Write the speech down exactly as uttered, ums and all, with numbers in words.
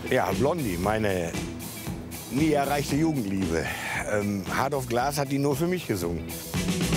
Ja, Blondie, meine nie erreichte Jugendliebe. Ähm, Hart auf Glas hat die nur für mich gesungen.